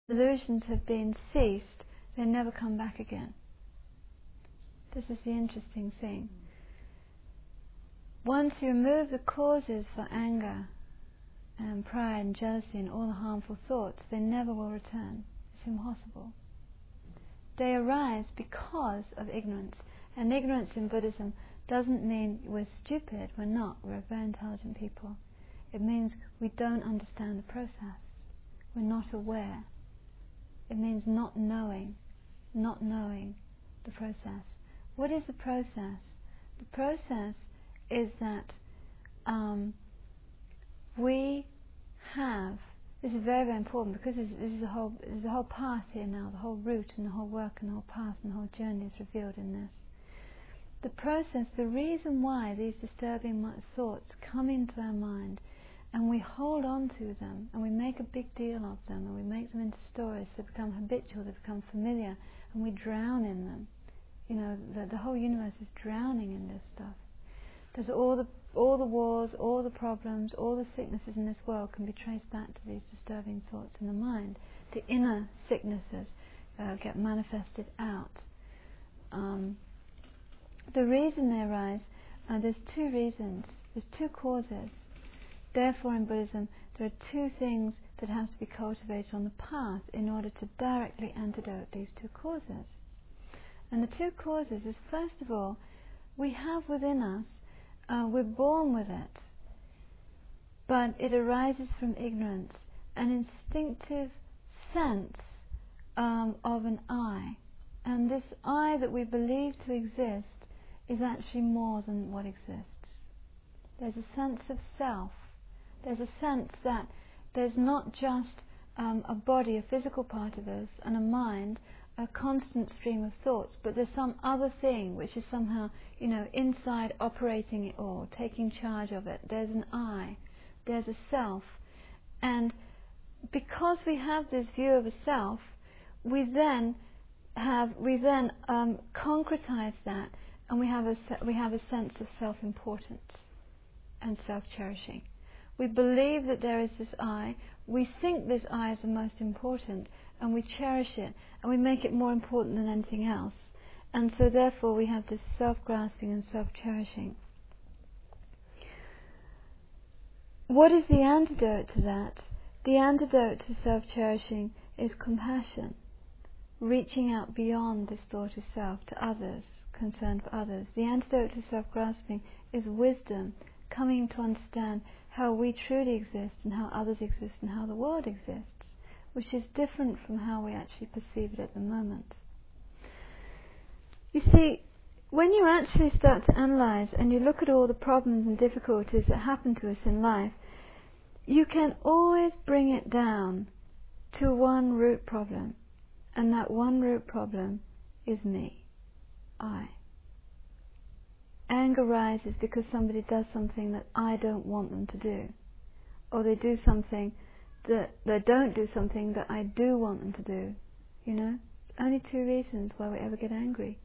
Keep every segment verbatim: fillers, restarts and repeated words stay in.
illusions have been ceased, they never come back again. This is the interesting thing. Once you remove the causes for anger and pride and jealousy and all the harmful thoughts, they never will return. It's impossible. They arise because of ignorance. And ignorance in Buddhism doesn't mean we're stupid. We're not. We're very intelligent people. It means we don't understand the process. We're not aware. It means not knowing, not knowing the process. What is the process? The process is that um, we have, this is very, very important because this, this is the whole, this is the whole path here now, the whole route and the whole work and the whole path and the whole journey is revealed in this. The process, the reason why these disturbing thoughts come into our mind and we hold on to them and we make a big deal of them and we make them into stories, they become habitual, they become familiar, and we drown in them. You know, the, the whole universe is drowning in this stuff. There's all the all the wars, all the problems, all the sicknesses in this world can be traced back to these disturbing thoughts in the mind. The inner sicknesses uh, get manifested out. Um, the reason they arise, uh, there's two reasons, there's two causes. Therefore in Buddhism there are two things that have to be cultivated on the path in order to directly antidote these two causes. And the two causes is, first of all, we have within us, uh, we're born with it, but it arises from ignorance, an instinctive sense um, of an I. And this I that we believe to exist is actually more than what exists. There's a sense of self. There's a sense that there's not just um, a body, a physical part of us, and a mind, a constant stream of thoughts, but there's some other thing which is somehow, you know, inside operating it all, taking charge of it. There's an I, there's a self, and because we have this view of a self, we then have we then um, concretize that, and we have a we have a sense of self-importance and self-cherishing. We believe that there is this I, we think this I is the most important, and we cherish it, and we make it more important than anything else. And so therefore we have this self-grasping and self-cherishing. What is the antidote to that? The antidote to self-cherishing is compassion, reaching out beyond this thought of self to others, concern for others. The antidote to self-grasping is wisdom, coming to understand how we truly exist and how others exist and how the world exists, which is different from how we actually perceive it at the moment. You see, when you actually start to analyze and you look at all the problems and difficulties that happen to us in life, you can always bring it down to one root problem, and that one root problem is me, I. Anger rises because somebody does something that I don't want them to do, or they do something that they don't do something that I do want them to do. You know, it's only two reasons why we ever get angry.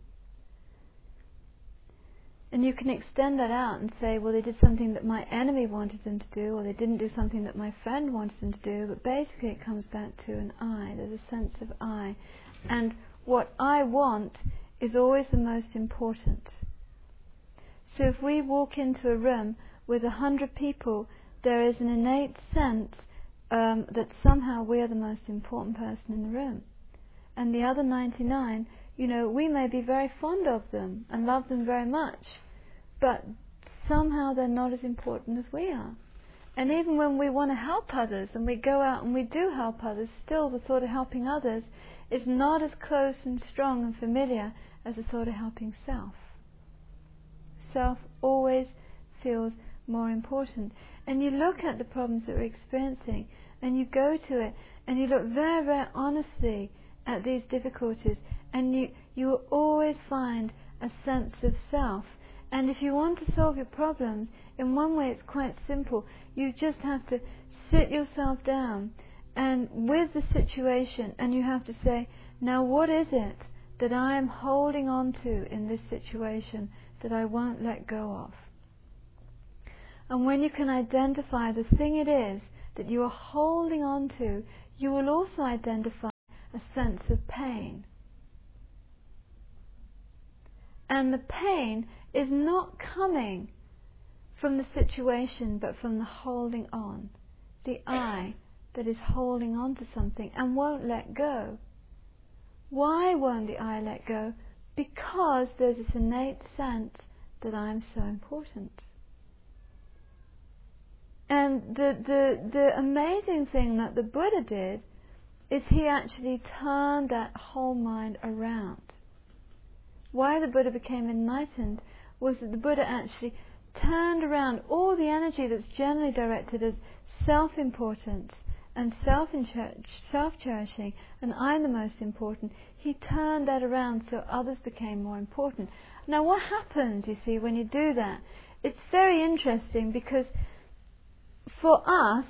And you can extend that out and say, well, they did something that my enemy wanted them to do, or they didn't do something that my friend wanted them to do. But basically, it comes back to an I. There's a sense of I, and what I want is always the most important. So if we walk into a room with a hundred people, there is an innate sense um, that somehow we are the most important person in the room. And the other ninety-nine, you know, we may be very fond of them and love them very much, but somehow they're not as important as we are. And even when we want to help others and we go out and we do help others, still the thought of helping others is not as close and strong and familiar as the thought of helping self. Self always feels more important. And you look at the problems that we're experiencing and you go to it and you look very, very honestly at these difficulties, and you, you will always find a sense of self. And if you want to solve your problems, in one way it's quite simple. You just have to sit yourself down and with the situation, and you have to say, now what is it that I am holding on to in this situation that I won't let go of? And when you can identify the thing it is that you are holding on to, you will also identify a sense of pain. And the pain is not coming from the situation, but from the holding on. The I that is holding on to something and won't let go. Why won't the I let go? Because there's this innate sense that I'm so important. And the, the, the amazing thing that the Buddha did is he actually turned that whole mind around. Why the Buddha became enlightened was that the Buddha actually turned around all the energy that's generally directed as self-importance and self-cherishing and I'm the most important. He turned that around so others became more important. Now what happens, you see, when you do that? It's very interesting because for us,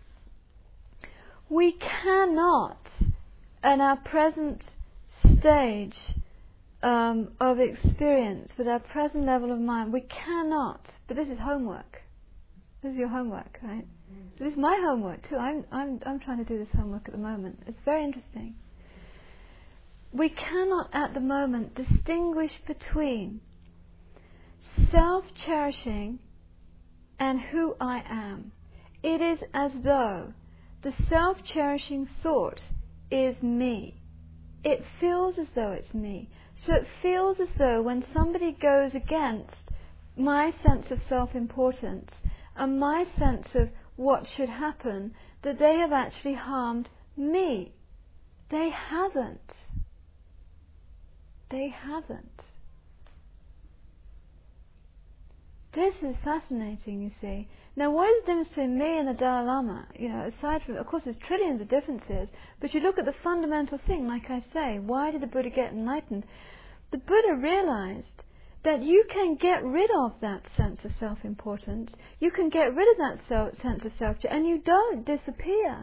we cannot, in our present stage um, of experience, with our present level of mind, we cannot, but this is homework. This is your homework, right? Mm-hmm. This is my homework too. I'm, I'm, I'm trying to do this homework at the moment. It's very interesting. We cannot at the moment distinguish between self-cherishing and who I am. It is as though the self-cherishing thought is me. It feels as though it's me. So it feels as though when somebody goes against my sense of self-importance and my sense of what should happen, that they have actually harmed me. They haven't. They haven't. This is fascinating, you see. Now, what is the difference between me and the Dalai Lama? You know, aside from, of course, there's trillions of differences, but you look at the fundamental thing, like I say, why did the Buddha get enlightened? The Buddha realized that you can get rid of that sense of self-importance, you can get rid of that self, sense of self, and you don't disappear.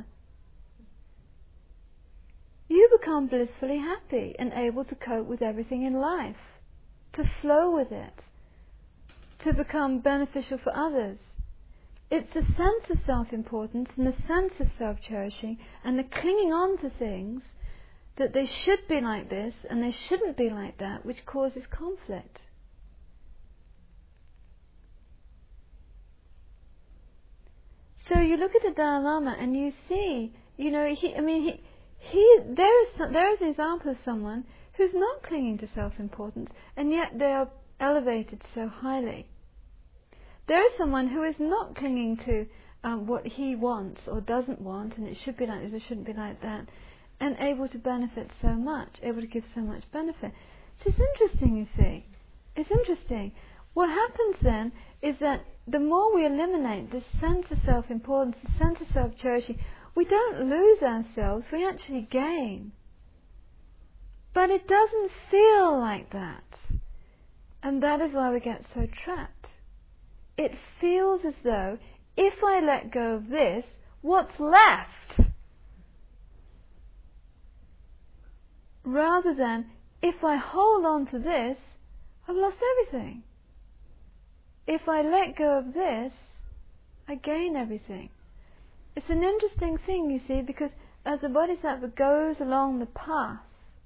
You become blissfully happy and able to cope with everything in life, to flow with it, to become beneficial for others. It's the sense of self-importance and the sense of self-cherishing and the clinging on to things that they should be like this and they shouldn't be like that, which causes conflict. So you look at the Dalai Lama and you see, you know, he, I mean, he, he, there is some, there is an example of someone who's not clinging to self-importance, and yet they are elevated so highly. There is someone who is not clinging to um, what he wants or doesn't want, and it should be like this, it shouldn't be like that, and able to benefit so much, able to give so much benefit. So it's interesting, you see. It's interesting. What happens then is that the more we eliminate this sense of self-importance, the sense of self-cherishing, we don't lose ourselves, we actually gain. But it doesn't feel like that. And that is why we get so trapped. It feels as though, if I let go of this, what's left? Rather than, if I hold on to this, I've lost everything. If I let go of this, I gain everything. It's an interesting thing, you see, because as the Bodhisattva goes along the path,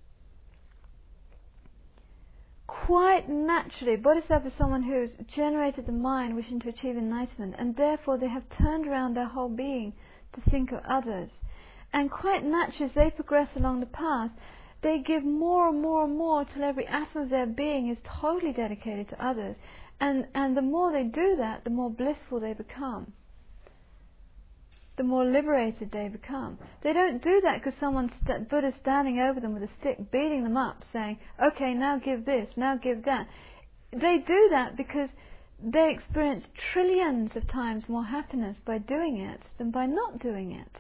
quite naturally, Bodhisattva is someone who's generated the mind wishing to achieve enlightenment, and therefore they have turned around their whole being to think of others. And quite naturally, as they progress along the path, they give more and more and more till every atom of their being is totally dedicated to others. And, and the more they do that, the more blissful they become. The more liberated they become. They don't do that because someone's st- Buddha's standing over them with a stick, beating them up, saying, okay, now give this, now give that. They do that because they experience trillions of times more happiness by doing it than by not doing it.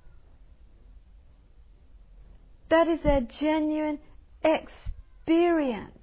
That is their genuine experience.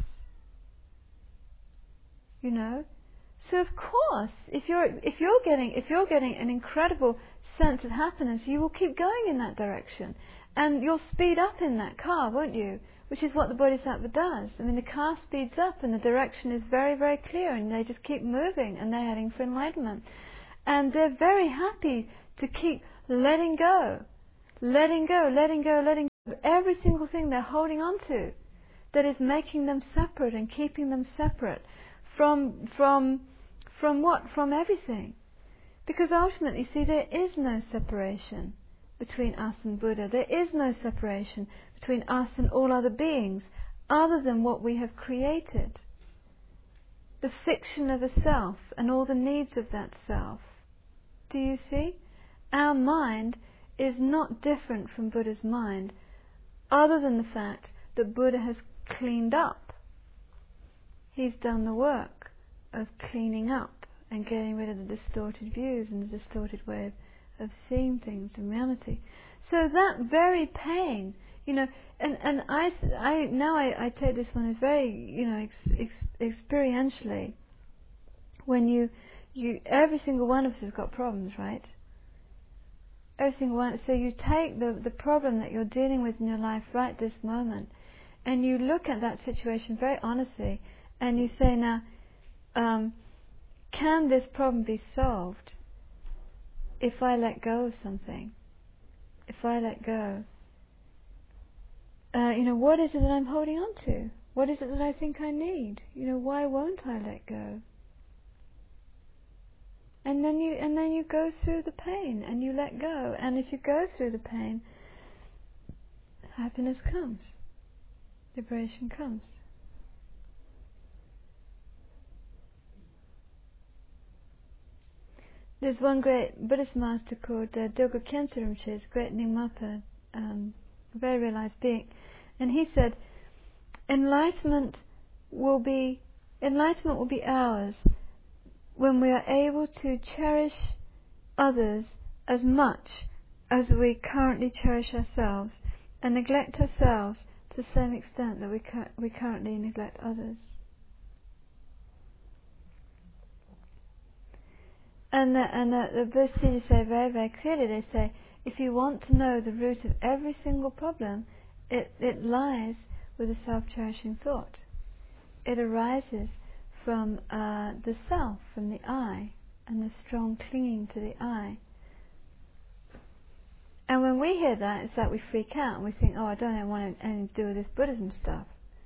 You know? So of course, if you're if you're getting if you're getting an incredible sense of happiness, you will keep going in that direction, and you'll speed up in that car, won't you? Which is what the Bodhisattva does. I mean, the car speeds up, and the direction is very, very clear, and they just keep moving, and they're heading for enlightenment, and they're very happy to keep letting go, letting go, letting go, letting. every single thing they're holding on to that is making them separate and keeping them separate from from from what? From everything. Because ultimately, see, there is no separation between us and Buddha. There is no separation between us and all other beings other than what we have created. The fiction of a self and all the needs of that self. Do you see? Our mind is not different from Buddha's mind other than the fact that Buddha has cleaned up. He's done the work of cleaning up and getting rid of the distorted views and the distorted way of, of seeing things in reality. So that very pain, you know, and, and I, I now I, I take this one as very, you know, ex, ex, experientially. When you, you, every single one of us has got problems, right? Every single one. So you take the the problem that you're dealing with in your life right this moment, and you look at that situation very honestly, and you say, now, um, can this problem be solved if I let go of something? If I let go, uh, you know, what is it that I'm holding on to? What is it that I think I need? You know, why won't I let go? And then you and then you go through the pain and you let go. And if you go through the pain, happiness comes, liberation comes. There's one great Buddhist master called uh, Dilgo Khyentse Rinpoche, great Nyingmapa, um, very realized being, and he said, enlightenment will be enlightenment will be ours when we are able to cherish others as much as we currently cherish ourselves, and neglect ourselves to the same extent that we cu- we currently neglect others. And the, and the, the Buddhist teachers say very, very clearly, they say, if you want to know the root of every single problem, it, it lies with a self-cherishing thought. It arises from uh, the self, from the I, and the strong clinging to the I. And when we hear that, it's like we freak out and we think, oh, I don't want anything to do with this Buddhism stuff.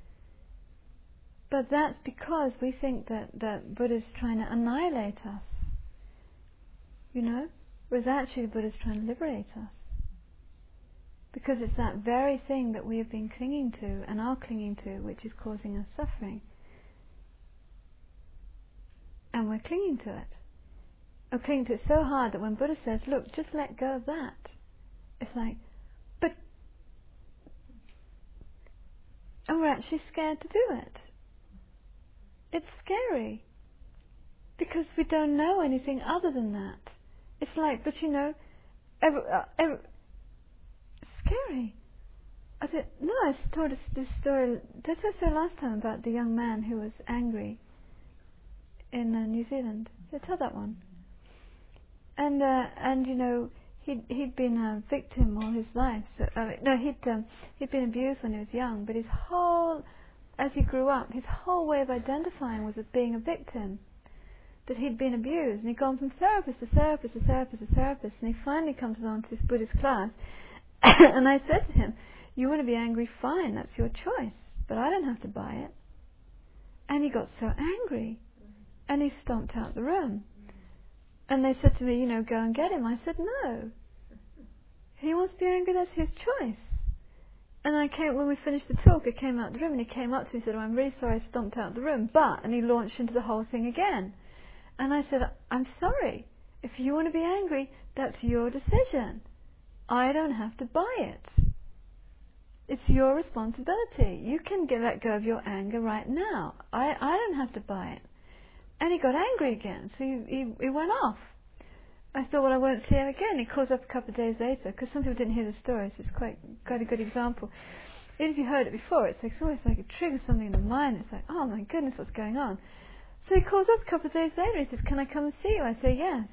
But that's because we think that, that Buddha's trying to annihilate us. You know, whereas actually the Buddha's trying to liberate us. Because it's that very thing that we have been clinging to and are clinging to which is causing us suffering. And we're clinging to it. We're clinging to it so hard that when Buddha says, look, just let go of that, it's like, but... And we're actually scared to do it. It's scary. Because we don't know anything other than that. It's like, but you know, every, uh, every, scary. I said, no, I told us this story, did I say last time about the young man who was angry in uh, New Zealand? Did I tell that one? And, uh, and you know, he'd, he'd been a victim all his life. So, uh, no, he'd, um, he'd been abused when he was young, but his whole, as he grew up, his whole way of identifying was as being a victim. That he'd been abused, and he'd gone from therapist to therapist to therapist to therapist, and he finally comes along to this Buddhist class, and I said to him, you want to be angry, fine, that's your choice, but I don't have to buy it. And he got so angry, and he stomped out the room. And they said to me, you know, go and get him. I said, no. He wants to be angry, that's his choice. And I came, when we finished the talk, I came out the room, and he came up to me and said, oh, I'm really sorry I stomped out the room, but, and he launched into the whole thing again. And I said, I'm sorry. If you want to be angry, that's your decision. I don't have to buy it. It's your responsibility. You can get, let go of your anger right now. I, I don't have to buy it. And he got angry again, so he, he, he went off. I thought, well, I won't see him again. He calls up a couple of days later, because some people didn't hear the story, so it's quite, quite a good example. Even if you heard it before, it's, like, it's always like it triggers something in the mind. It's like, oh my goodness, what's going on? So he calls up a couple of days later. He says, can I come and see you? I say, yes.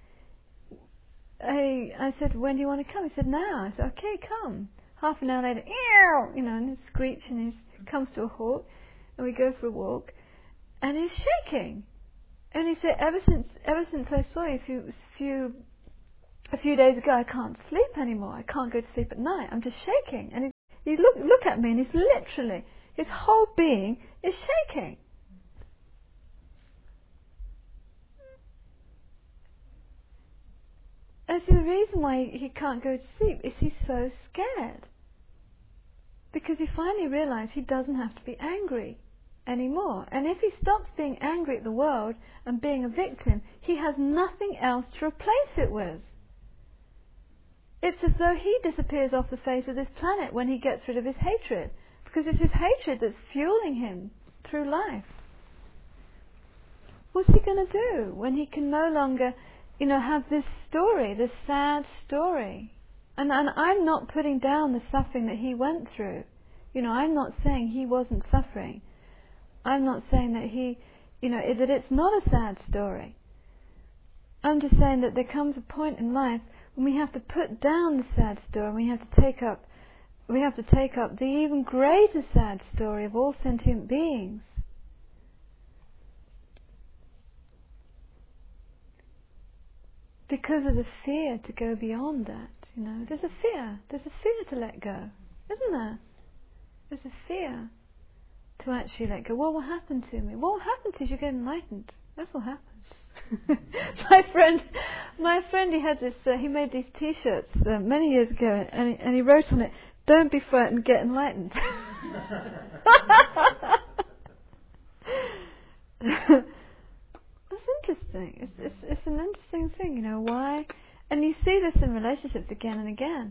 I I said, when do you want to come? He said, now. I said, okay, come. Half an hour later, ew, you know, and his screech, and he comes to a halt, and we go for a walk, and he's shaking. And he said, ever since ever since I saw you a few, few, a few days ago, I can't sleep anymore. I can't go to sleep at night. I'm just shaking. And He look look at me, and he's literally, his whole being is shaking. And see, the reason why he can't go to sleep is he's so scared. Because he finally realized he doesn't have to be angry anymore. And if he stops being angry at the world and being a victim, he has nothing else to replace it with. It's as though he disappears off the face of this planet when he gets rid of his hatred. Because it's his hatred that's fueling him through life. What's he going to do when he can no longer, you know, have this story, this sad story? And, and I'm not putting down the suffering that he went through. You know, I'm not saying he wasn't suffering. I'm not saying that he, you know, that it's not a sad story. I'm just saying that there comes a point in life when we have to put down the sad story, and we have to take up, we have to take up the even greater sad story of all sentient beings. Because of the fear to go beyond that, you know, there's a fear. There's a fear to let go, isn't there? There's a fear to actually let go. What will happen to me? What will happen to you? You get enlightened. That's what happens. my friend, my friend, he had this. Uh, he made these T-shirts uh, many years ago, and he, and he wrote on it, "Don't be frightened, get enlightened." That's interesting. It's, it's it's an interesting thing, you know. Why? And you see this in relationships again and again.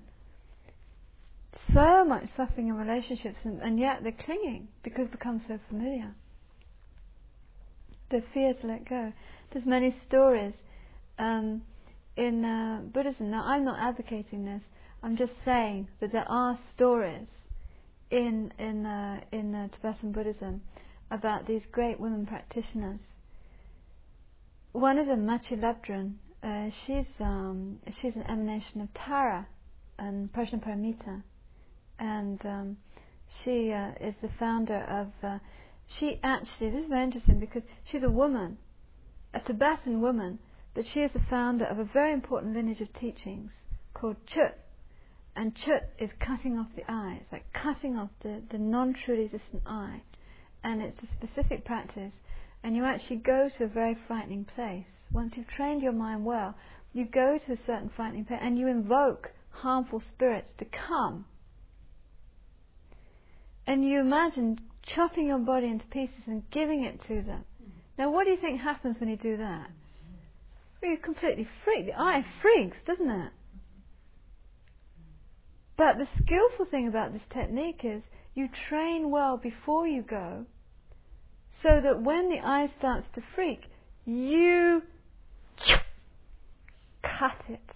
So much suffering in relationships, and, and yet they're clinging because it becomes so familiar. The fear to let go. There's many stories um, in uh, Buddhism. Now, I'm not advocating this. I'm just saying that there are stories in in uh, in uh, Tibetan Buddhism about these great women practitioners. One of them, Machi Labdran, uh, she's um, she's an emanation of Tara and Prajnaparamita, and um, she uh, is the founder of. Uh, she actually, this is very interesting because she's a woman, a Tibetan woman, but she is the founder of a very important lineage of teachings called Chut, and Chut is cutting off the eye. It's like cutting off the, the non-truly existent eye, and it's a specific practice. And you actually go to a very frightening place. Once you've trained your mind well, you go to a certain frightening place and you invoke harmful spirits to come. And you imagine chopping your body into pieces and giving it to them. Now, what do you think happens when you do that? Well, you're completely freaked. The eye freaks, doesn't it? But the skillful thing about this technique is you train well before you go, so that when the eye starts to freak, you cut it.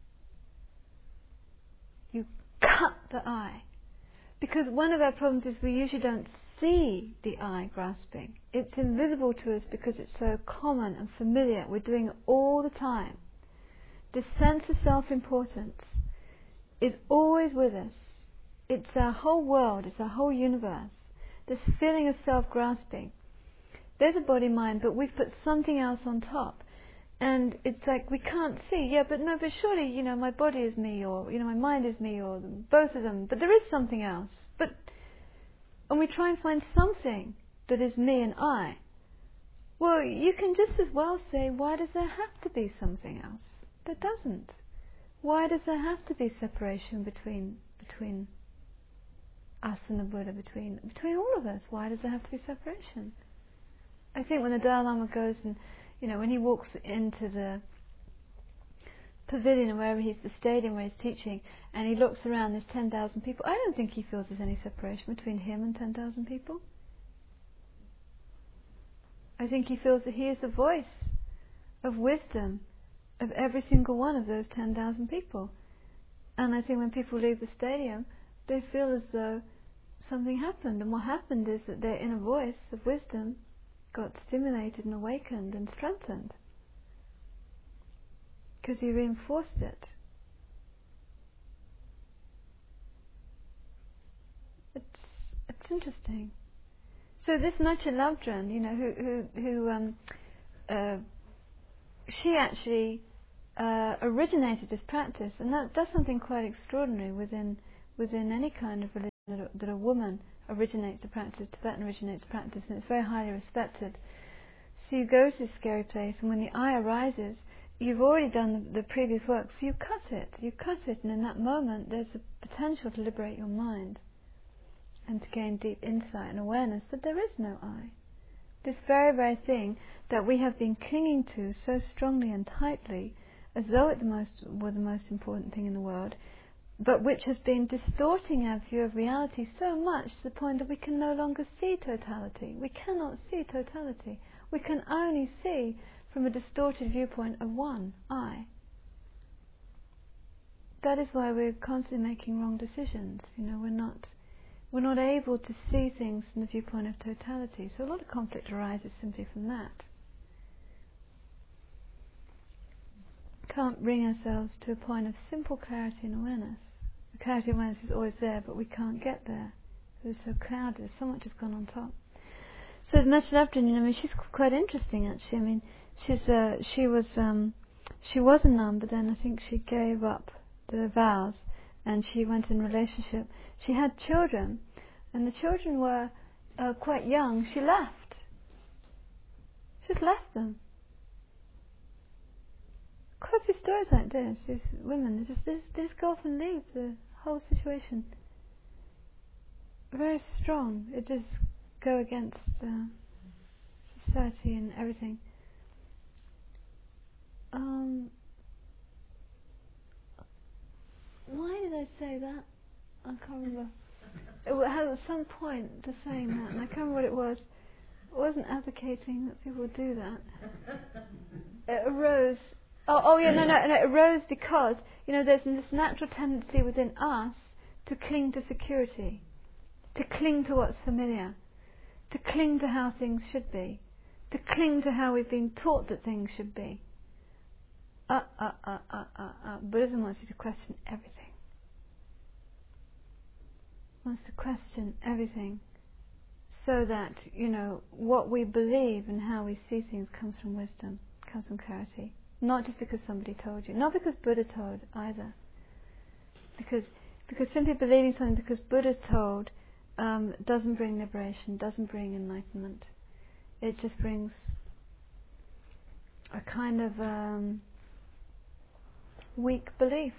You cut the eye. Because one of our problems is we usually don't see the eye grasping. It's invisible to us because it's so common and familiar. We're doing it all the time. This sense of self-importance is always with us. It's our whole world, it's our whole universe. This feeling of self-grasping. There's a body-mind, but we've put something else on top. And it's like, we can't see. Yeah, but no, but surely, you know, my body is me, or, you know, my mind is me, or both of them. But there is something else. But, and we try and find something that is me and I. Well, you can just as well say, why does there have to be something else? There doesn't. Why does there have to be separation between between us and the Buddha, between between all of us? Why does there have to be separation? I think when the Dalai Lama goes and, you know, when he walks into the pavilion or wherever he's, the stadium where he's teaching, and he looks around, there's ten thousand people, I don't think he feels there's any separation between him and ten thousand people. I think he feels that he is the voice of wisdom of every single one of those ten thousand people. And I think when people leave the stadium, they feel as though something happened, and what happened is that their inner voice of wisdom got stimulated and awakened and strengthened because he reinforced it. It's it's interesting. So this Machi Labdran, you know, who who who um, uh, she actually uh, originated this practice, and that that's something quite extraordinary within within any kind of religion. that a, that a woman originates the practice, Tibetan originates the practice, and it's very highly respected. So you go to this scary place, and when the eye arises, you've already done the, the previous work, so you cut it, you cut it, and in that moment there's the potential to liberate your mind and to gain deep insight and awareness that there is no I. This very, very thing that we have been clinging to so strongly and tightly, as though it the most, were the most important thing in the world, but which has been distorting our view of reality so much to the point that we can no longer see totality. We cannot see totality. We can only see from a distorted viewpoint of one, I. That is why we're constantly making wrong decisions. You know, we're not we're not able to see things from the viewpoint of totality. So a lot of conflict arises simply from that. Can't bring ourselves to a point of simple clarity and awareness. The clarity and awareness is always there, but we can't get there. It's so clouded. So much has gone on top. So as mentioned after, you know, I mean, she's quite interesting actually. I mean, she's uh, she was um, she was a nun, but then I think she gave up the vows and she went in relationship. She had children, and the children were uh, quite young. She left. She just left them. Quite a few stories like this. These women, they just, they just, they just go off and leave the whole situation. Very strong. It does go against uh, society and everything. Um, why did I say that? I can't remember. It had at some point to saying that, and I can't remember what it was. I wasn't advocating that people would do that. It arose. Oh, oh yeah, no, no, no. It arose because, you know, there's this natural tendency within us to cling to security, to cling to what's familiar, to cling to how things should be, to cling to how we've been taught that things should be. Uh, uh, uh, uh, uh, uh. Buddhism wants you to question everything. Wants to question everything, so that, you know, what we believe and how we see things comes from wisdom, comes from clarity. Not just because somebody told you, not because Buddha told either. Because because simply believing something because Buddha's told um, doesn't bring liberation, doesn't bring enlightenment. It just brings a kind of um, weak belief.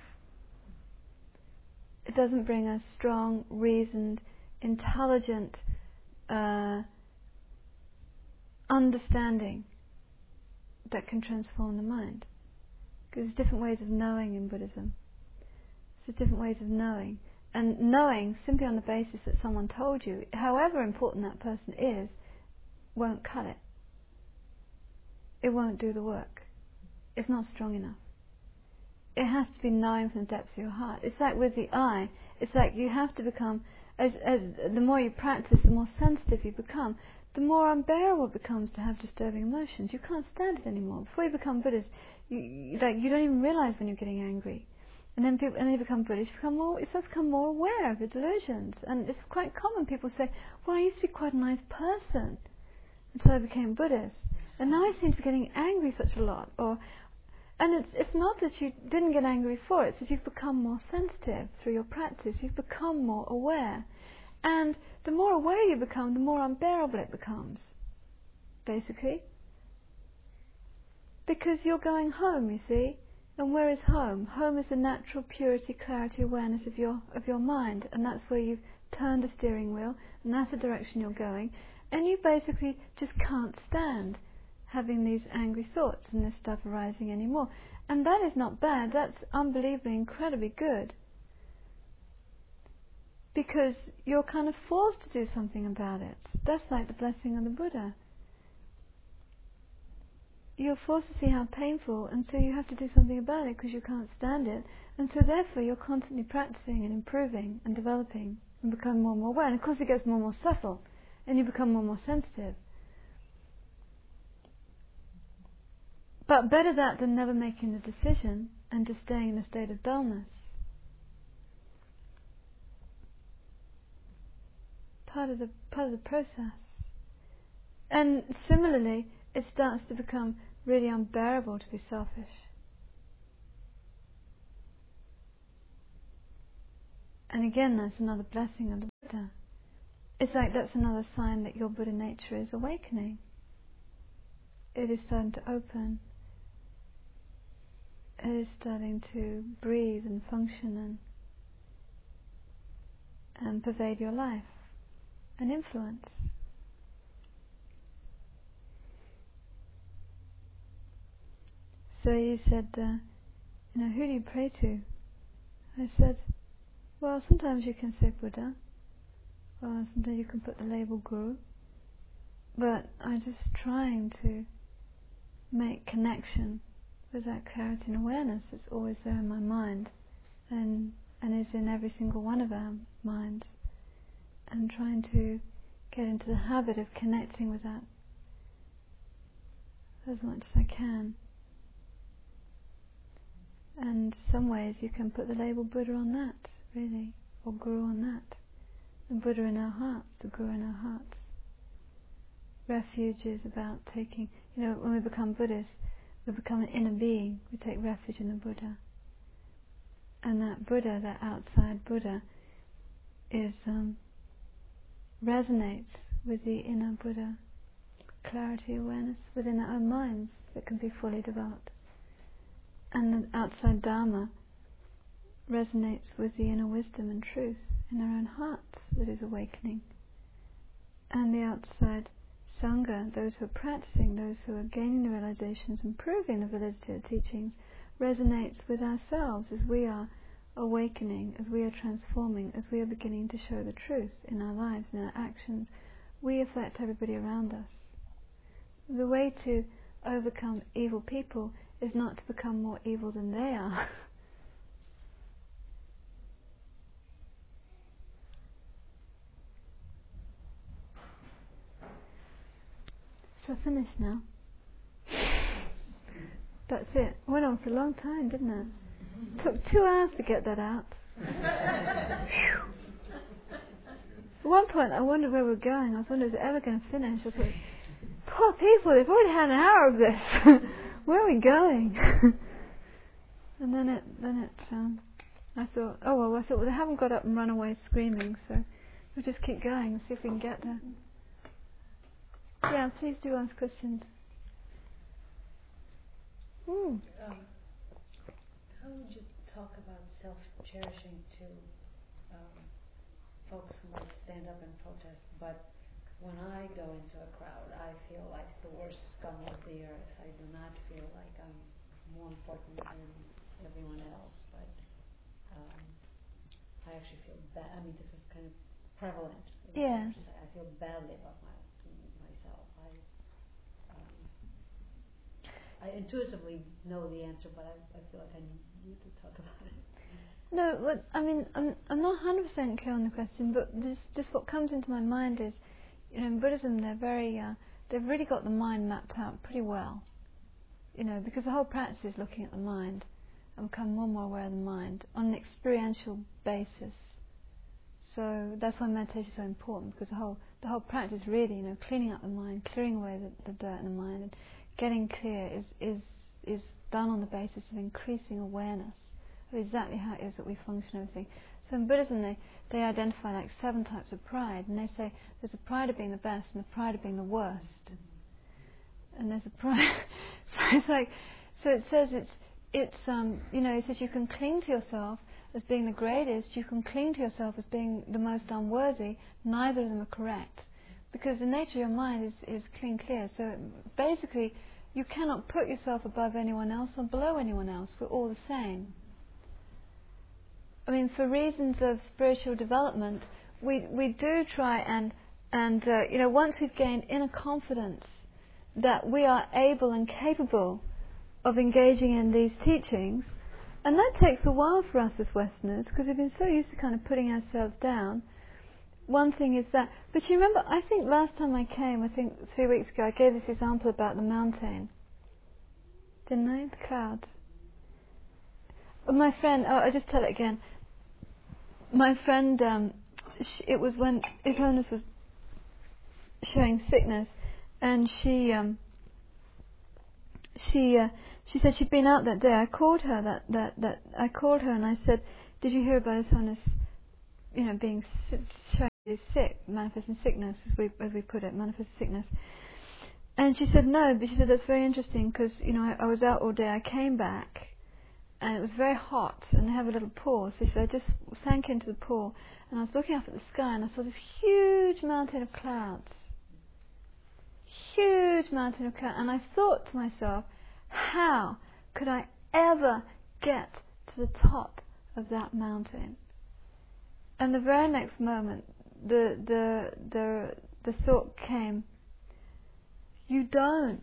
It doesn't bring a strong, reasoned, intelligent uh, understanding that can transform the mind. Because there's different ways of knowing in Buddhism. There's different ways of knowing. And knowing simply on the basis that someone told you, however important that person is, won't cut it. It won't do the work. It's not strong enough. It has to be knowing from the depths of your heart. It's like with the eye. It's like you have to become, as, as the more you practice, the more sensitive you become, the more unbearable it becomes to have disturbing emotions. You can't stand it anymore. Before you become Buddhist, you, you, like, you don't even realize when you're getting angry. And then people, and then you become Buddhist, you become more, you start to become more aware of your delusions. And it's quite common. People say, well, I used to be quite a nice person until I became Buddhist. And now I seem to be getting angry such a lot. Or, and it's it's not that you didn't get angry before, it's that you've become more sensitive through your practice. You've become more aware. And the more aware you become, the more unbearable it becomes, basically. Because you're going home, you see. And where is home? Home is the natural purity, clarity, awareness of your of your mind. And that's where you've turned the steering wheel, and that's the direction you're going. And you basically just can't stand having these angry thoughts and this stuff arising anymore. And that is not bad. That's unbelievably, incredibly good. Because you're kind of forced to do something about it. That's like the blessing of the Buddha. You're forced to see how painful, and so you have to do something about it because you can't stand it. And so therefore you're constantly practicing and improving and developing and becoming more and more aware. And of course it gets more and more subtle, and you become more and more sensitive. But better that than never making the decision and just staying in a state of dullness. Part of the part of the process. And similarly, it starts to become really unbearable to be selfish. And again, that's another blessing of the Buddha. It's like that's another sign that your Buddha nature is awakening. It is starting to open. It is starting to breathe and function and and pervade your life and influence. So you said, uh, you know, who do you pray to? I said, well, sometimes you can say Buddha, or sometimes you can put the label Guru, but I'm just trying to make connection with that clarity and awareness that's always there in my mind and and is in every single one of our minds, and trying to get into the habit of connecting with that as much as I can. And some ways you can put the label Buddha on that, really, or Guru on that. The Buddha in our hearts, the Guru in our hearts. Refuge is about taking, you know, when we become Buddhists, we become an inner being, we take refuge in the Buddha. And that Buddha, that outside Buddha, is um, resonates with the inner Buddha clarity, awareness within our own minds that can be fully developed. And the outside Dharma resonates with the inner wisdom and truth in our own hearts that is awakening. And the outside Sangha, those who are practicing, those who are gaining the realizations and proving the validity of the teachings, resonates with ourselves as we are awakening, as we are transforming, as we are beginning to show the truth in our lives and in our actions. We affect everybody around us. The way to overcome evil people is not to become more evil than they are. So finished now. That's it. Went on for a long time, didn't it? Took two hours to get that out. At one point I wondered where we were going. I was wondering, is it ever going to finish? I thought, poor people, they've already had an hour of this. Where are we going? And then it, then it, um, I thought, oh well, I thought, well, they haven't got up and run away screaming, so we'll just keep going and see if we can get there. Yeah, please do ask questions. Mm. Um, how would you talk about self-cherishing to um, folks who might stand up and protest, but when I go into a crowd, I feel like the worst scum of the earth. I do not feel like I'm more important than everyone else, but um, I actually feel bad. I mean, this is kind of prevalent. Yes. I feel badly about my, myself. I um, I intuitively know the answer, but I, I feel like I need you to talk about it. No, what, I mean, I'm I'm not one hundred percent clear on the question, but this, just what comes into my mind is, you know, in Buddhism they're very, uh, they've really got the mind mapped out pretty well. You know, because the whole practice is looking at the mind and become more and more aware of the mind on an experiential basis. So that's why meditation is so important, because the whole the whole practice really, you know, cleaning up the mind, clearing away the, the dirt in the mind, and getting clear is is is done on the basis of increasing awareness of exactly how it is that we function and everything. So in Buddhism they, they identify like seven types of pride, and they say there's a pride of being the best and the pride of being the worst. And there's a pride so it's like so it says it's it's um you know, it says you can cling to yourself as being the greatest, you can cling to yourself as being the most unworthy. Neither of them are correct, because the nature of your mind is, is clean clear. So basically you cannot put yourself above anyone else or below anyone else. We're all the same. I mean, for reasons of spiritual development, we we do try and and uh, you know, once we've gained inner confidence that we are able and capable of engaging in these teachings, and that takes a while for us as Westerners, because we've been so used to kind of putting ourselves down. One thing is that, but you remember, I think last time I came, I think three weeks ago, I gave this example about the mountain, didn't I? The clouds. My friend, oh, I'll just tell it again. My friend, um, sh- it was when His Holiness was showing sickness, and she, um, she, uh, she said she'd been out that day. I called her that, that, that I called her and I said, "Did you hear about His Holiness, you know, being showing is sick, manifesting sickness, as we as we put it, manifesting sickness. And she said no, but she said that's very interesting because you know I, I was out all day. I came back, and it was very hot, and they have a little pool. So she said I just sank into the pool, and I was looking up at the sky, and I saw this huge mountain of clouds, huge mountain of clouds, and I thought to myself, how could I ever get to the top of that mountain? And the very next moment, the the the the thought came, you don't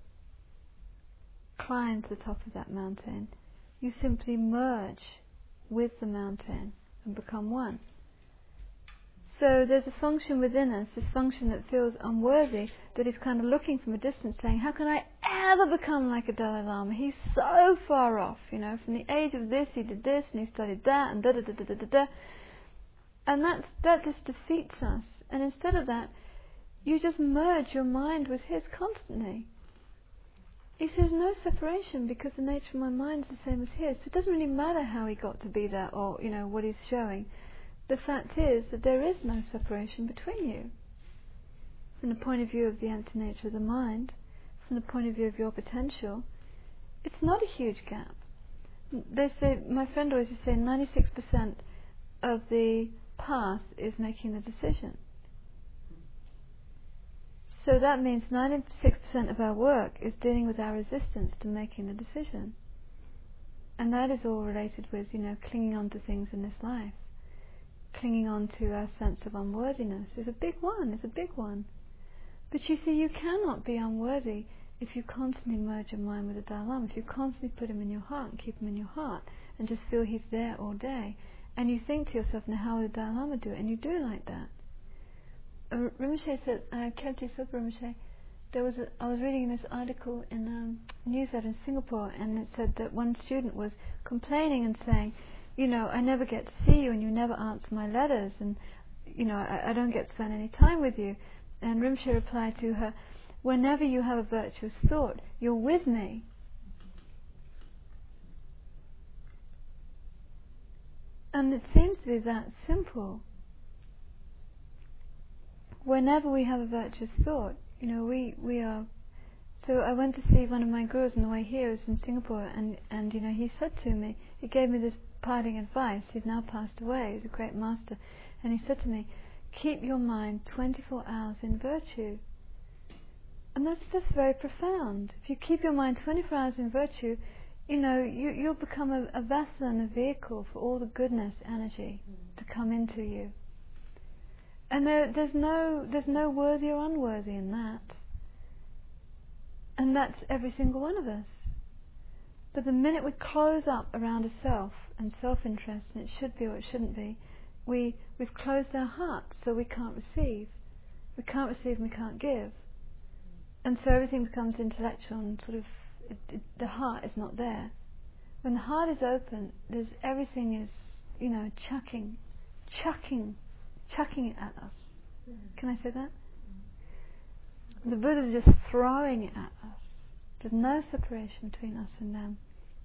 climb to the top of that mountain. You simply merge with the mountain and become one. So there's a function within us, this function that feels unworthy, that is kind of looking from a distance, saying, how can I ever become like a Dalai Lama? He's so far off, you know, from the age of this he did this and he studied that and da da da da da da da. And that's, that just defeats us. And instead of that, you just merge your mind with his constantly. He says no separation because the nature of my mind is the same as his. So it doesn't really matter how he got to be that or, you know, what he's showing. The fact is that there is no separation between you. From the point of view of the empty nature of the mind, from the point of view of your potential, it's not a huge gap. They say, my friend always used to say, ninety-six percent of the path is making the decision. So that means ninety-six percent of our work is dealing with our resistance to making the decision. And that is all related with, you know, clinging on to things in this life. Clinging on to our sense of unworthiness is a big one, it's a big one. But you see, you cannot be unworthy if you constantly merge your mind with the Dalai Lama, if you constantly put him in your heart and keep him in your heart and just feel he's there all day. And you think to yourself, now how would the Dalai Lama do it? And you do like that. Uh, Rinpoche said, uh, Khyentse Sopa Rinpoche, there was a, I was reading this article in um, newsletter in Singapore, and it said that one student was complaining and saying, you know, I never get to see you and you never answer my letters and, you know, I, I don't get to spend any time with you. And Rinpoche replied to her, whenever you have a virtuous thought, you're with me. And it seems to be that simple. Whenever we have a virtuous thought, you know, we, we are... So I went to see one of my gurus on the way here, it was in Singapore, and, and you know, he said to me, he gave me this parting advice. He's now passed away, he's a great master, and he said to me, keep your mind twenty-four hours in virtue. And that's just very profound. If you keep your mind twenty-four hours in virtue, you know, you, you'll become a, a vessel and a vehicle for all the goodness energy mm. to come into you. And there, there's no there's no worthy or unworthy in that. And that's every single one of us. But the minute we close up around a self and self-interest, and it should be or it shouldn't be, we, we've closed our heart, so we can't receive. We can't receive and we can't give. And so everything becomes intellectual and sort of, it, it, the heart is not there. When the heart is open, there's everything is, you know, chucking, chucking, chucking it at us. Mm-hmm. Can I say that? Mm-hmm. The Buddha is just throwing it at us. There's no separation between us and them.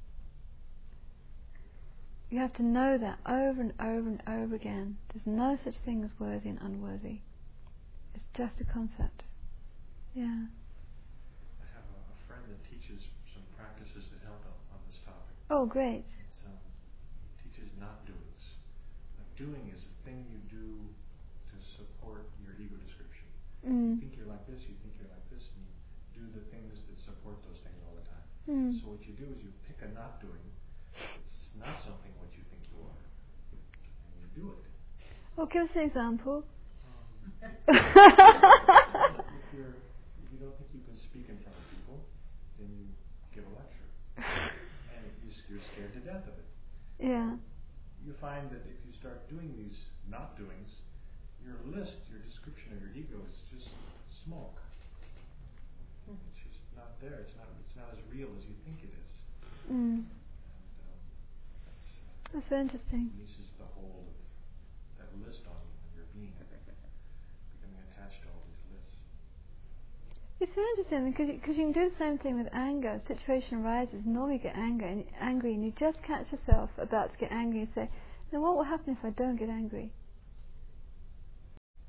You have to know that over and over and over again. There's no such thing as worthy and unworthy. It's just a concept. Yeah. I have a, a friend that teaches some practices that help on, on this topic. Oh, great. It's, um, he teaches not doings. Now, doing is a thing you do to support your ego description. Mm. You think you're like this, you think you're like this, and you do the things that support those things all the time. Mm. So what you do is you pick a not doing. It's not something what you think you are, and you do it. Oh, give us an example. Um, if, you're, if you don't think you can speak in front of people, then you give a lecture, and you're scared to death of it. Yeah. You find that if you start doing these not doings, your list, your description of your ego is just smoke. It's just not there. It's not. It's not as real as you think it is. Mm. And um, that's, uh, that's so interesting. Releases the hold of that list on your being, becoming attached to all these lists. It's so interesting because you, cause you can do the same thing with anger. A situation arises, normally you get anger and angry, and you just catch yourself about to get angry and say, now what will happen if I don't get angry?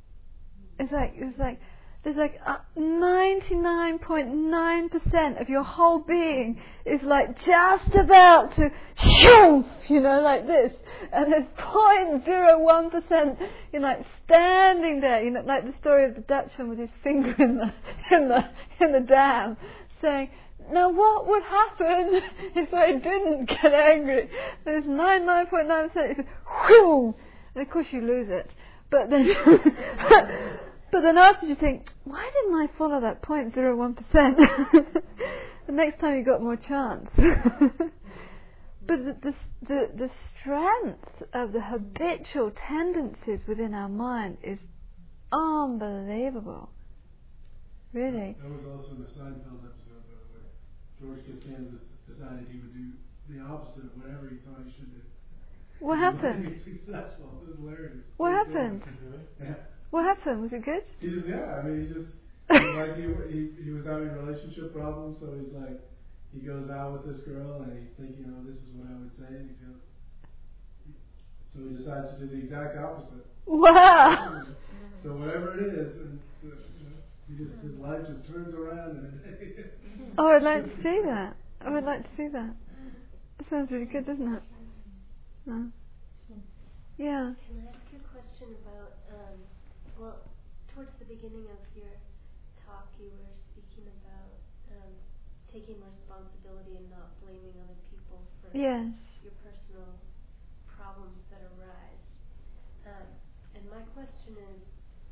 It's like it's like there's like ninety-nine point nine percent of your whole being is like just about to shoo, you know, like this, and there's zero point zero one percent, you know, like standing there, you know, like the story of the Dutchman with his finger in the in the in the dam, saying, now what would happen if I didn't get angry? There's ninety-nine point nine percent. It's whew, and of course you lose it. But then, but then after you think, why didn't I follow that zero point zero one percent? The next time you got more chance. But the, the the the strength of the habitual tendencies within our mind is unbelievable. Really. That was also in the Seinfeld episode, by the way. George Costanza decided he would do the opposite of whatever he thought he should do. What he happened? He was successful. It was hilarious. What happened? Yeah. What happened? Was it good? He just, yeah, I mean, he just, he, like, he, he, he was having relationship problems, so he's like, he goes out with this girl, and he's thinking, oh, this is what I would say, and he feels, so he decides to do the exact opposite. Wow! So whatever it is, and, you know, he just, his life just turns around. And Oh, I'd like to see that. I would like to see that. That sounds really good, doesn't it? No. Yeah. Can I ask you a question about, um, well, towards the beginning of your talk, you were speaking about um, taking responsibility and not blaming other people for Yes. your personal problems that arise. Um, and my question is,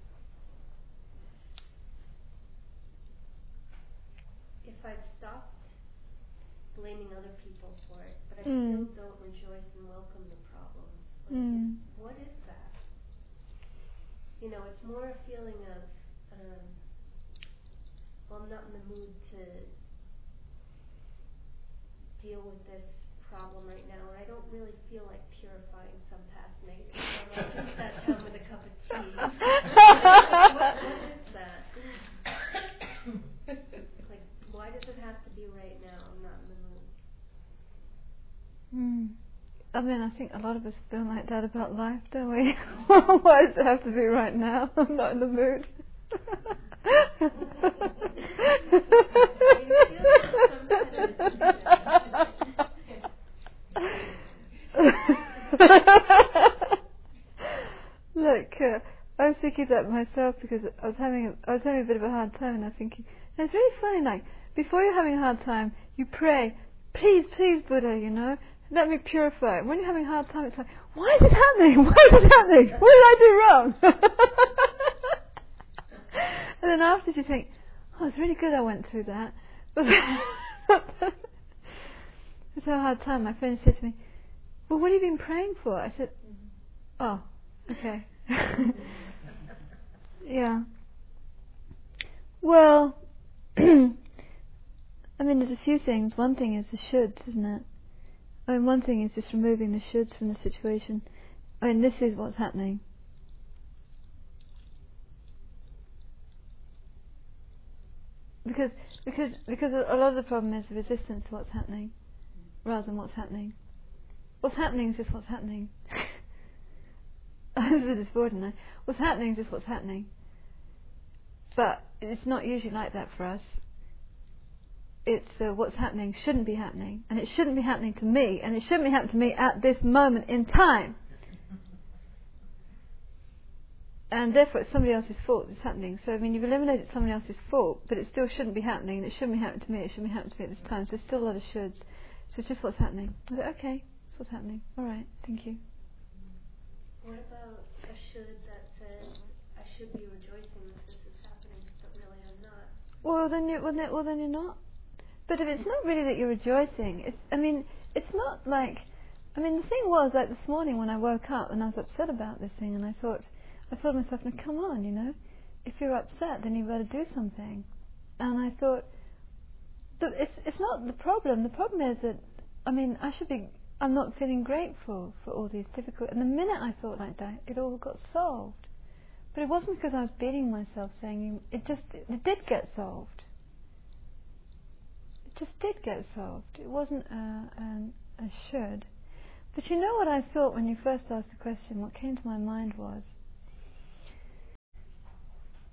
if I've stopped blaming other people for it, but I Mm. still don't rejoice and welcome the problems, like, Mm. what is that? You know, it's more a feeling of, um, well, I'm not in the mood to deal with this problem right now, and I don't really feel like purifying some past negative. So I'm like, just that time with a cup of tea. what, what is that? Like, why does it have to be right now? I'm not in the mood. Mm. I mean, I think a lot of us feel like that about life, don't we? Why does it have to be right now? I'm not in the mood. Look, uh, I was thinking that myself because I was having a, I was having a bit of a hard time, and I was thinking, and it's really funny. Like, before you're having a hard time, you pray, please, please, Buddha, you know, let me purify. When you're having a hard time, it's like, why is it happening? Why is it happening? What did I do wrong? And then after you think, oh, it's really good I went through that. But it's a hard time. My friend said to me, well, what have you been praying for? I said, oh, okay. Yeah. Well, I mean, there's a few things. One thing is the shoulds, isn't it? I mean, one thing is just removing the shoulds from the situation. I mean, this is what's happening. Because because because a lot of the problem is the resistance to what's happening, rather than what's happening. What's happening is just what's happening. This is boring now. What's happening is just what's happening. But it's not usually like that for us. It's uh, what's happening shouldn't be happening, and it shouldn't be happening to me, and it shouldn't be happening to me at this moment in time. And therefore it's somebody else's fault that's happening. So I mean, you've eliminated somebody else's fault, but it still shouldn't be happening, and it shouldn't be happening to me, it shouldn't be happening to me at this time. So there's still a lot of shoulds. So it's just what's happening. I said, okay, that's what's happening. Alright, thank you. What about a should that says I should be rejoicing that this is happening, but really I'm not? Well then, you, well, then, well then you're not. But if it's not really that you're rejoicing, it's, I mean, it's not like, I mean, the thing was, like this morning when I woke up and I was upset about this thing, and I thought, I thought to myself, now come on, you know, if you're upset, then you better do something. And I thought, the, it's it's not the problem. The problem is that, I mean, I should be, I'm not feeling grateful for all these difficult, and the minute I thought like that, it all got solved. But it wasn't because I was beating myself saying, it just, it did get solved. It just did get solved. It wasn't a, a, a should. But you know what I thought when you first asked the question, what came to my mind was,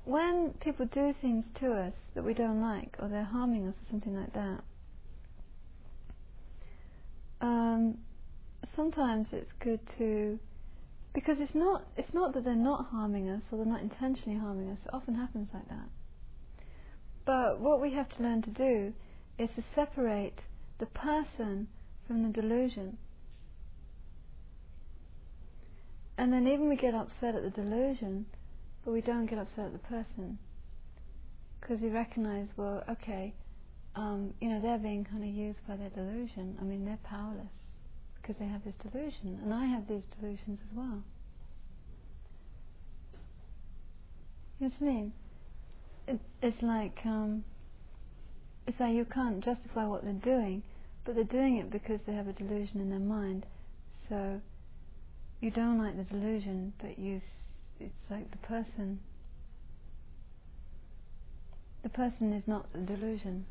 when people do things to us that we don't like, or they're harming us or something like that, um, sometimes it's good to, because it's not it's not that they're not harming us or they're not intentionally harming us. It often happens like that. But what we have to learn to do is to separate the person from the delusion. And then even we get upset at the delusion, but we don't get upset at the person, because we recognize, well, okay, um, you know, they're being kind of used by their delusion. I mean, they're powerless because they have this delusion, and I have these delusions as well. You know what I mean? It, it's like um, it's like you can't justify what they're doing, but they're doing it because they have a delusion in their mind. So you don't like the delusion, but you. It's like the person. The person is not the delusion.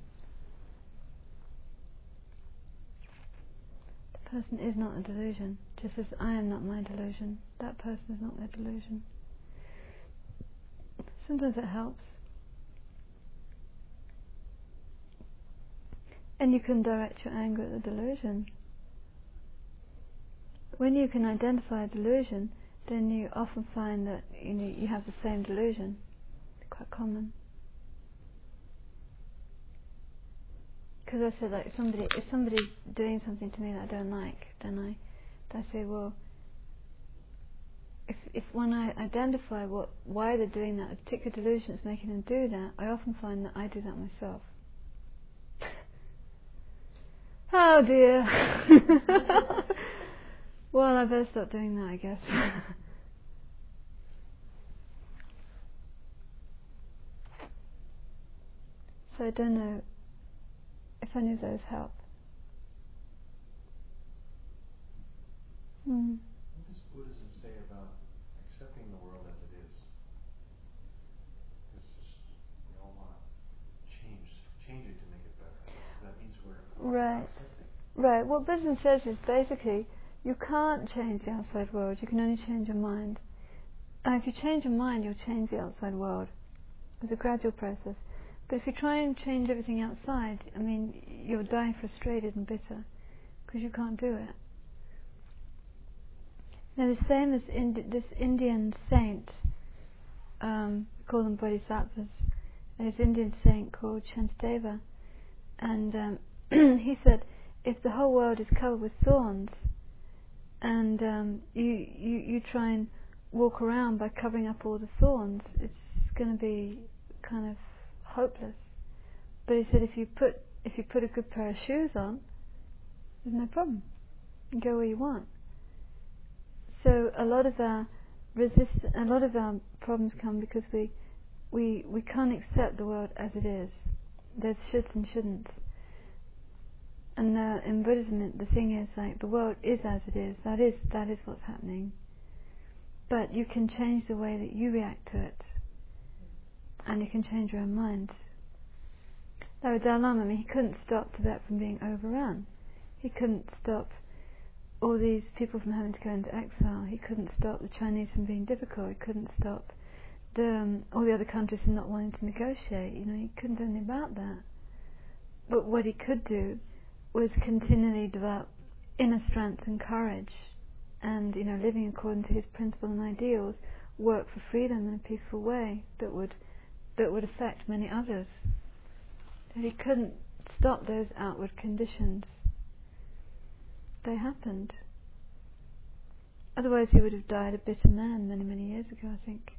The person is not a delusion, just as I am not my delusion. That person is not their delusion. Sometimes it helps. And you can direct your anger at the delusion. When you can identify a delusion, then you often find that you know you have the same delusion. It's quite common. Because I said, like, if somebody if somebody's doing something to me that I don't like, then I, then I say, well, if if when I identify what why they're doing that, a particular delusion is making them do that, I often find that I do that myself. Oh dear. Well, I better stop doing that, I guess. So I don't know if any of those help. Mm. What does Buddhism say about accepting the world as it is? It's just, we all want to change, change it to make it better. So that means we're Right. accepting. Right. What Buddhism says is basically you can't change the outside world. You can only change your mind. And if you change your mind, you'll change the outside world. It's a gradual process. But if you try and change everything outside, I mean, you'll die frustrated and bitter because you can't do it. Now, the same as Indi- this Indian saint, um, we call them bodhisattvas, and this Indian saint called Shantideva, and um, he said, if the whole world is covered with thorns, and um, you, you you try and walk around by covering up all the thorns, it's going to be kind of hopeless. But he said, if you put if you put a good pair of shoes on, there's no problem. You can go where you want. So a lot of our resist, a lot of our problems come because we we we can't accept the world as it is. There's shoulds and shouldn'ts. And uh, in Buddhism, the thing is, like, the world is as it is. That is that is what's happening. But you can change the way that you react to it, and you can change your own mind. Now, with Dalai Lama, I mean, he couldn't stop Tibet from being overrun. He couldn't stop all these people from having to go into exile. He couldn't stop the Chinese from being difficult. He couldn't stop the um, all the other countries from not wanting to negotiate. You know, he couldn't do anything about that. But what he could do was continually develop inner strength and courage, and, you know, living according to his principles and ideals, work for freedom in a peaceful way that would that would affect many others. And he couldn't stop those outward conditions. They happened. Otherwise he would have died a bitter man many, many years ago, I think.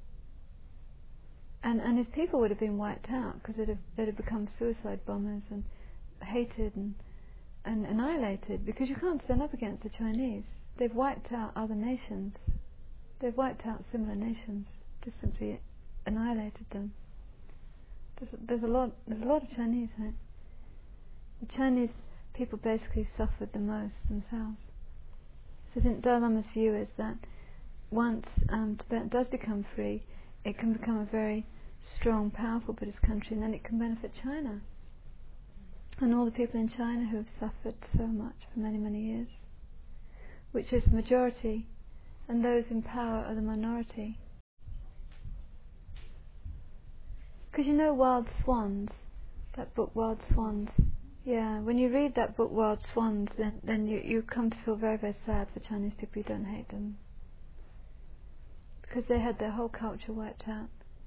And and his people would have been wiped out, because they'd have, they'd have become suicide bombers and hated and, and annihilated, because you can't stand up against the Chinese. They've wiped out other nations. They've wiped out similar nations, just simply annihilated them. There's, there's a lot. There's a lot of Chinese, right? The Chinese people basically suffered the most themselves. So I think Dalai Lama's view is that once um, Tibet does become free, it can become a very strong, powerful Buddhist country, and then it can benefit China and all the people in China who have suffered so much for many, many years, which is the majority, and those in power are the minority. Because you know Wild Swans, that book Wild Swans. Yeah, when you read that book Wild Swans, then then you, you come to feel very, very sad for Chinese people who don't hate them. Because they had their whole culture wiped out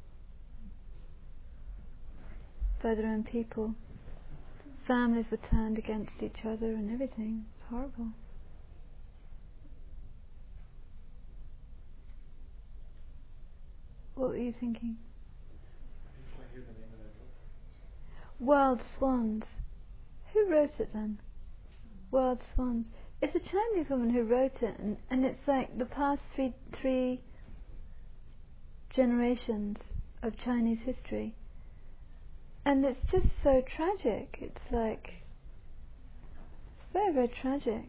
by their own people. Families were turned against each other and everything. It's horrible. What were you thinking? I hear the name of that book. Wild Swans. Who wrote it then? Wild Swans. It's a Chinese woman who wrote it, and, and it's like the past three three generations of Chinese history. And it's just so tragic. It's like, it's very, very tragic.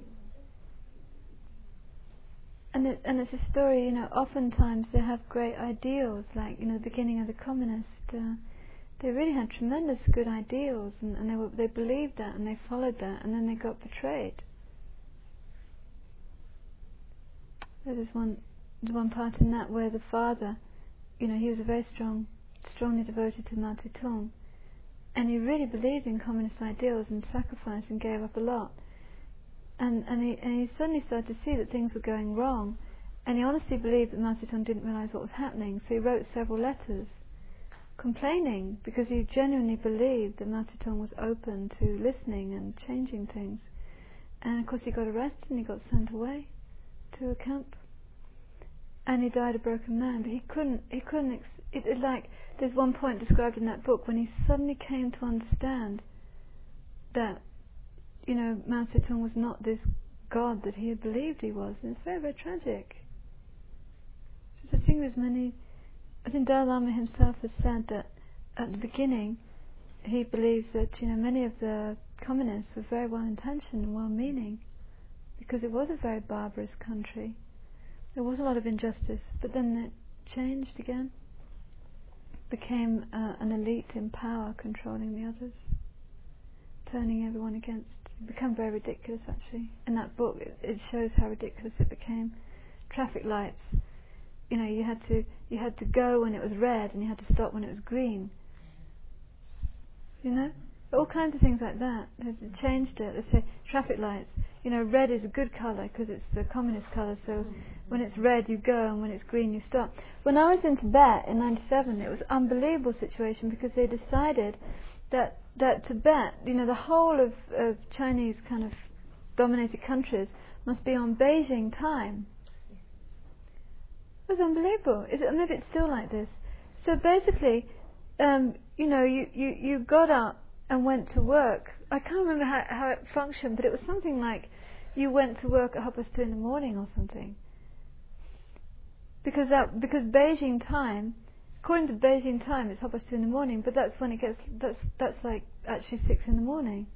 And it, and it's a story, you know, oftentimes they have great ideals, like, you know, the beginning of the communists. Uh, they really had tremendous good ideals, and, and they were, they believed that, and they followed that, and then they got betrayed. There's one, there's one part in that where the father, you know, he was a very strong, strongly devoted to Mao Zedong, and he really believed in communist ideals and sacrificed and gave up a lot. And and he, and he suddenly started to see that things were going wrong, and he honestly believed that Mao Zedong didn't realise what was happening, so he wrote several letters complaining, because he genuinely believed that Mao Zedong was open to listening and changing things. And of course he got arrested and he got sent away to a camp, and he died a broken man. But he couldn't he couldn't ex- it, it like there's one point described in that book when he suddenly came to understand that, you know, Mao Zedong was not this God that he had believed he was. And it's very, very tragic. So I think there's many, I think Dalai Lama himself has said that at the beginning he believes that, you know, many of the communists were very well intentioned and well meaning, because it was a very barbarous country. There was a lot of injustice, but then it changed again, became uh, an elite in power controlling the others, turning everyone against. It became very ridiculous, actually. In that book it, it shows how ridiculous it became. Traffic lights, you know, you had to you had to go when it was red and you had to stop when it was green, you know, all kinds of things like that. They've changed it. They say traffic lights, you know, red is a good colour because it's the communist colour, so when it's red you go and when it's green you stop. When I was in Tibet in ninety-seven, it was an unbelievable situation, because they decided that that Tibet, you know, the whole of, of Chinese kind of dominated countries must be on Beijing time. It was unbelievable. Is it, maybe it's still like this. So basically, um, you know, you, you, you got up and went to work. I can't remember how, how it functioned, but it was something like you went to work at half past two in the morning or something. Because that because Beijing time, according to Beijing time, it's half past two in the morning, but that's when it gets, that's that's like actually six in the morning.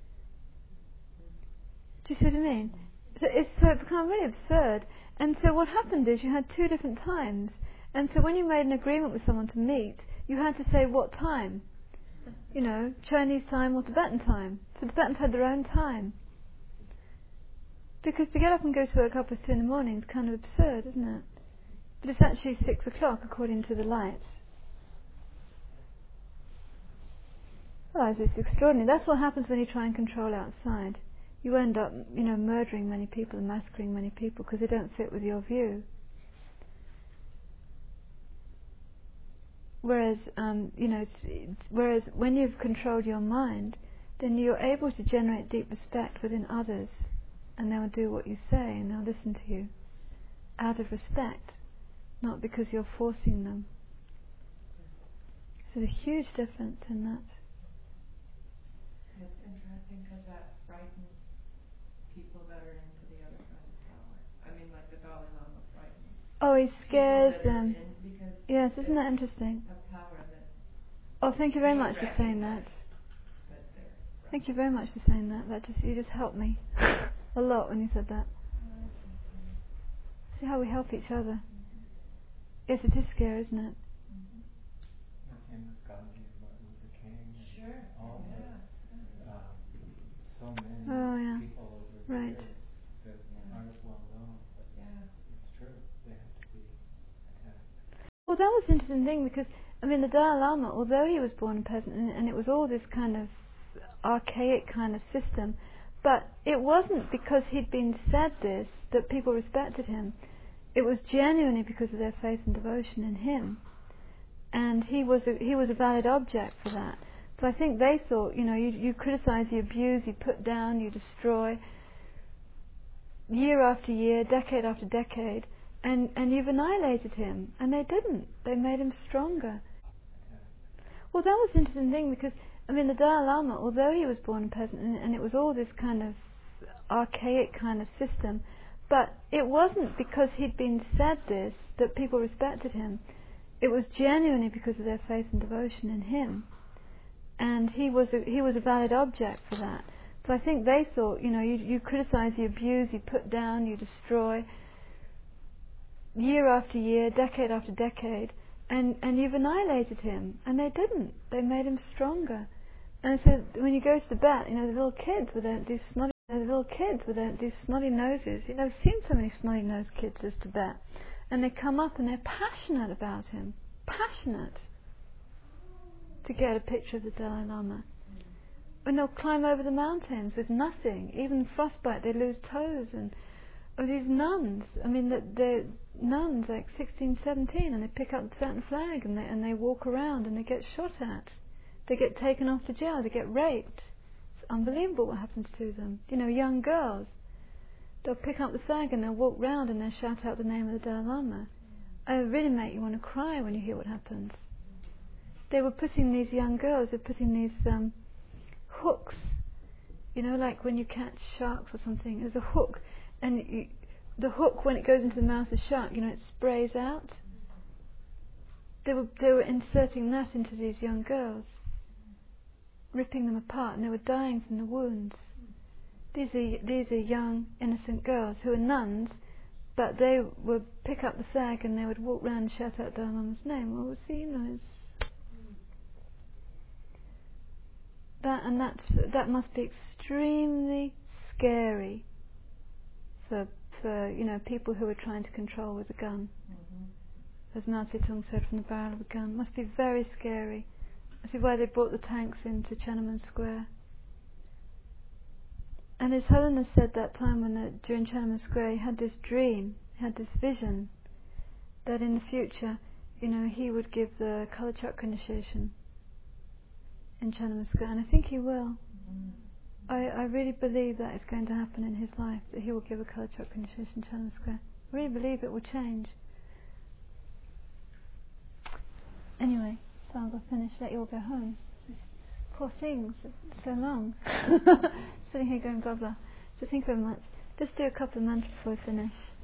Do you see what I mean? So it's so it became really absurd. And so what happened is you had two different times. And so when you made an agreement with someone to meet, you had to say what time. You know, Chinese time or Tibetan time. So Tibetans had their own time. Because to get up and go to work half past two in the morning is kind of absurd, isn't it? But it's actually six o'clock according to the lights. Well, it's extraordinary. That's what happens when you try and control outside. You end up, you know, murdering many people and massacring many people because they don't fit with your view. Whereas, um, you know, it's, it's, whereas when you've controlled your mind, then you're able to generate deep respect within others, and they will do what you say and they'll listen to you out of respect, not because you're forcing them. So there's a huge difference in that. It's interesting because that frightens people that are into the other kind of power. I mean, like the Dalai Lama frightens. Oh, he scares them. Yes, isn't that interesting? Power that oh, thank you very much for saying that. Thank you very much for saying that. That just you just helped me a lot when you said that. See how we help each other. Yes, it is scary, isn't it? Same with Gandhi, Martin Luther King, sure. all yeah. the, um, so many oh, yeah. people over the right. years that yeah. aren't well known, but yeah. it's true, they have to be attacked. Well, that was an interesting thing, because I mean, the Dalai Lama, although he was born a peasant, and, and it was all this kind of archaic kind of system, but it wasn't because he'd been said this that people respected him. It was genuinely because of their faith and devotion in him, and he was a, he was a valid object for that. So I think they thought, you know, you, you criticize, you abuse, you put down, you destroy, year after year, decade after decade, and, and you've annihilated him. And they didn't. They made him stronger. Well, that was an interesting thing because, I mean, the Dalai Lama, although he was born a peasant, and, and it was all this kind of archaic kind of system, but it wasn't because he'd been said this that people respected him. It was genuinely because of their faith and devotion in him, and he was a, he was a valid object for that. So I think they thought, you know, you, you criticize, you abuse, you put down, you destroy, year after year, decade after decade, and, and you've annihilated him. And they didn't. They made him stronger. And so when you go to Tibet, you know, the little kids with their, these snotty, the little kids with their, these snotty noses. You know, I've seen so many snotty nosed kids in Tibet, and they come up and they're passionate about him, passionate to get a picture of the Dalai Lama. And they'll climb over the mountains with nothing, even frostbite, they lose toes. And oh, these nuns, I mean, the, they're nuns like sixteen, seventeen, and they pick up the Tibetan flag and they, and they walk around and they get shot at. They get taken off to jail, they get raped. It's unbelievable what happens to them. You know, young girls, they'll pick up the flag and they'll walk round and they'll shout out the name of the Dalai Lama. It really make you want to cry when you hear what happens. They were putting these young girls, they're putting these um, hooks, you know, like when you catch sharks or something, there's a hook, and you, the hook, when it goes into the mouth of the shark, you know, it sprays out. They were, they were inserting that into these young girls, ripping them apart, and they were dying from the wounds. These are these are young, innocent girls who are nuns, but they would pick up the flag and they would walk round and shout out Dalai Lama's name. Well, see, you know, it's that, and that's, that must be extremely scary for for you know, people who are trying to control with a gun. Mm-hmm. As Mao Zedong said, from the barrel of a gun, must be very scary. This is why they brought the tanks into Tiananmen Square. And His Holiness said that time when the, during Tiananmen Square, he had this dream, he had this vision that in the future, you know, he would give the Kala Chakra initiation in Tiananmen Square, and I think he will. Mm-hmm. I, I really believe that is going to happen in his life, that he will give a Kala Chakra initiation in Tiananmen Square. I really believe it will change. Anyway, so I'll go finish, let you all go home. Poor things, it's so long. Sitting here going blah blah. So thank you very much. Just do a couple of mantras before we finish.